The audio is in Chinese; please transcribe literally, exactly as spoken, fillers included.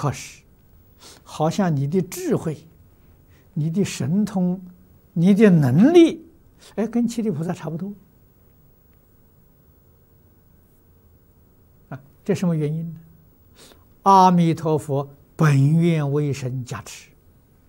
可是，好像你的智慧、你的神通、你的能力，哎，跟七地菩萨差不多。啊，这什么原因呢？阿弥陀佛本愿威神加持。